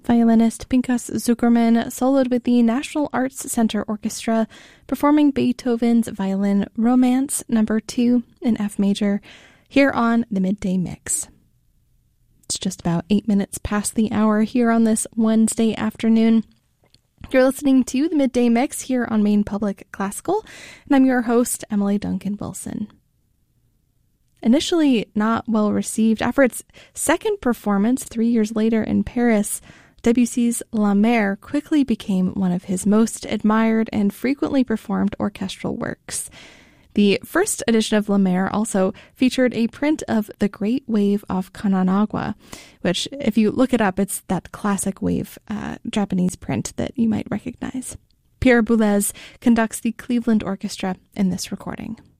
Violinist Pinchas Zukerman soloed with the National Arts Center Orchestra, performing Beethoven's Violin Romance No. 2 in F major, here on the Midday Mix. It's just about 8 minutes past the hour here on this Wednesday afternoon. You're listening to the Midday Mix here on Maine Public Classical, and I'm your host, Emily Duncan Wilson. Initially not well received, after its second performance 3 years later in Paris, Debussy's La Mer quickly became one of his most admired and frequently performed orchestral works. The first edition of La Mer also featured a print of The Great Wave off Kananagua, which, if you look it up, it's that classic wave Japanese print that you might recognize. Pierre Boulez conducts the Cleveland Orchestra in this recording.